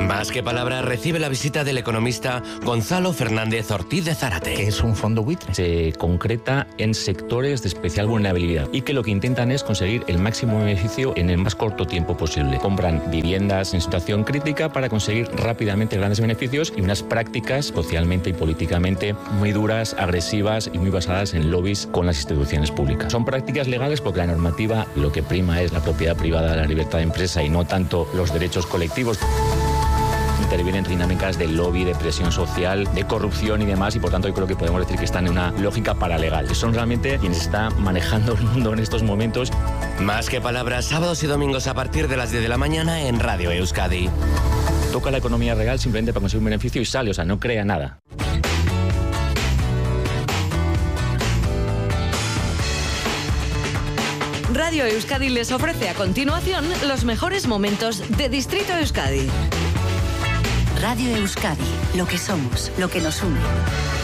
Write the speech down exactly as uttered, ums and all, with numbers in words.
Más que palabras, recibe la visita del economista Gonzalo Fernández Ortiz de Zárate. ¿Qué es un fondo buitre? Se concreta en sectores de especial vulnerabilidad y que lo que intentan es conseguir el máximo beneficio en el más corto tiempo posible. Compran viviendas en situación crítica para conseguir rápidamente grandes beneficios y unas prácticas socialmente y políticamente muy duras, agresivas y muy basadas en lobbies con las instituciones públicas. Son prácticas legales porque la normativa lo que prima es la propiedad privada, la libertad de empresa y no tanto los derechos colectivos. Intervienen dinámicas de lobby, de presión social, de corrupción y demás, y por tanto yo creo que podemos decir que están en una lógica paralegal. Son realmente quienes están manejando el mundo en estos momentos. Más que palabras, sábados y domingos a partir de las diez de la mañana en Radio Euskadi. Toca la economía real simplemente para conseguir un beneficio y sale, o sea, no crea nada. Radio Euskadi les ofrece a continuación los mejores momentos de Distrito Euskadi. Radio Euskadi, lo que somos, lo que nos une.